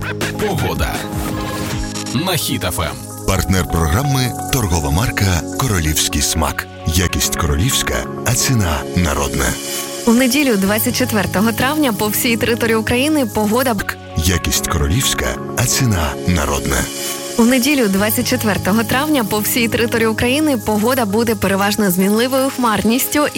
Погода на Хіт ФМ. Партнер програми – торгова марка «Королівський смак». Якість королівська, а ціна народна. У неділю 24 травня по всій території України погода... Якість королівська, а ціна народна. У неділю 24 травня по всій території України погода буде переважно змінливою хмарністю